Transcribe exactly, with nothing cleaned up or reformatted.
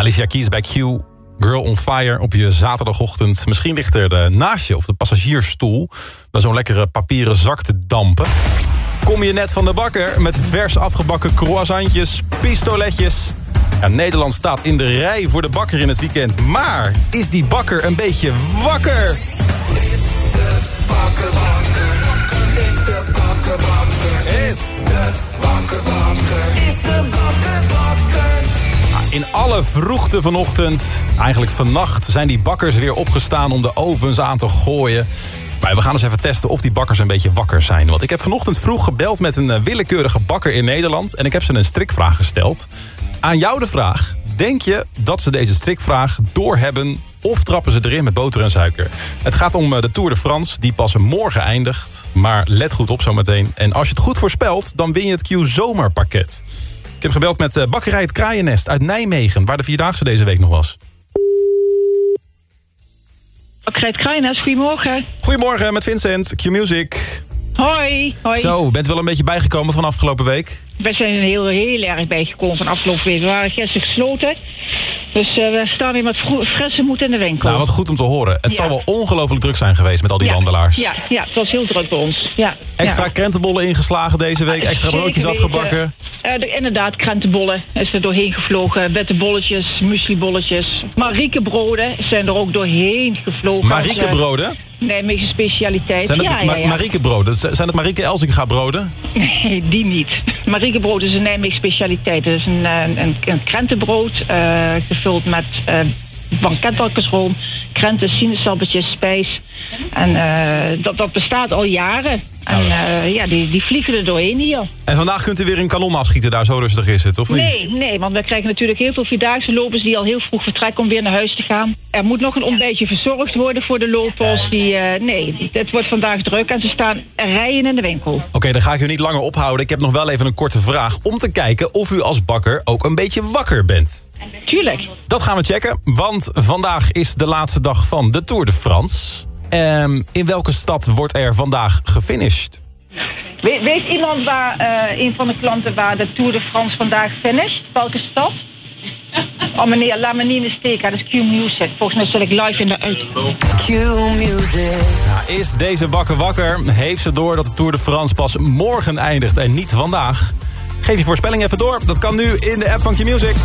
Alicia Keys bij Q, Girl on Fire op je zaterdagochtend. Misschien ligt er de, naast je op de passagiersstoel bij zo'n lekkere papieren zak te dampen. Kom je net van de bakker met vers afgebakken croissantjes, pistoletjes. Ja, Nederland staat in de rij voor de bakker in het weekend. Maar is die bakker een beetje wakker? Is de bakker wakker? Is de bakker wakker? Is de bakker wakker? Is de bakker wakker? In alle vroegte vanochtend, eigenlijk vannacht, zijn die bakkers weer opgestaan om de ovens aan te gooien. Maar we gaan eens even testen of die bakkers een beetje wakker zijn. Want ik heb vanochtend vroeg gebeld met een willekeurige bakker in Nederland. En ik heb ze een strikvraag gesteld. Aan jou de vraag. Denk je dat ze deze strikvraag doorhebben of trappen ze erin met boter en suiker? Het gaat om de Tour de France, die pas morgen eindigt. Maar let goed op zometeen. En als je het goed voorspelt, dan win je het Q zomerpakket. Ik heb gebeld met bakkerij Het Kraaiennest uit Nijmegen, waar de Vierdaagse deze week nog was. Bakkerij Het Kraaiennest, goedemorgen. Goedemorgen, met Vincent, Q-Music. Hoi, hoi. Zo, bent u wel een beetje bijgekomen van afgelopen week? We zijn heel, heel erg bijgekomen van afgelopen week. We waren gisteren gesloten. Dus uh, we staan weer met frisse moed in de winkel. Nou, wat goed om te horen. Het ja. zal wel ongelooflijk druk zijn geweest met al die ja. wandelaars. Ja, ja, het was heel druk bij ons. Ja. Extra ja. krentenbollen ingeslagen deze week, extra broodjes afgebakken. Uh, de, inderdaad, krentenbollen is er doorheen gevlogen. Witte bolletjes, mueslibolletjes. Mariekebroden zijn er ook doorheen gevlogen. Mariekebroden? Nijmegen specialiteit. Zijn het ja, ja, ja. Mariekebroden? Zijn het Marieke Elsinga broden? Nee, die niet. Mariekebrood is een Nijmegen specialiteit. Het is een, een, een krentenbrood uh, gevuld met uh, banketbalkensroom, krenten, sinaasappeltjes, spijs. En uh, dat, dat bestaat al jaren. En uh, ja, die, die vliegen er doorheen hier. En vandaag kunt u weer een kanon afschieten daar, zo rustig is het, of niet? Nee, nee, want we krijgen natuurlijk heel veel vierdaagse lopers die al heel vroeg vertrekken om weer naar huis te gaan. Er moet nog een ontbijtje verzorgd worden voor de lopers. Die, uh, nee, het wordt vandaag druk en ze staan rijen in de winkel. Oké, okay, dan ga ik u niet langer ophouden. Ik heb nog wel even een korte vraag om te kijken of u als bakker ook een beetje wakker bent. Tuurlijk. Dat gaan we checken, want vandaag is de laatste dag van de Tour de France. Um, in welke stad wordt er vandaag gefinished? We, weet iemand waar, uh, een van de klanten waar de Tour de France vandaag finisht? Welke stad? Oh meneer, laat me niet in de steek. Dat is Q-Music. Volgens mij zit ik live in de auto. Q-Music. Ja, is deze bakker wakker? Heeft ze door dat de Tour de France pas morgen eindigt en niet vandaag? Geef je voorspelling even door. Dat kan nu in de app van Q-Music.